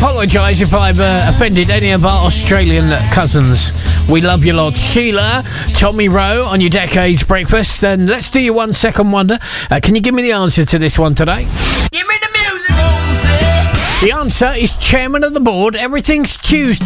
apologise if I've offended any of our Australian cousins. We love you lots. Sheila, Tommy Rowe on your Decades Breakfast. And let's do your 1 second wonder. Can you give me the answer to this one today? Give me the music. The answer is chairman of the board. Everything's Tuesday.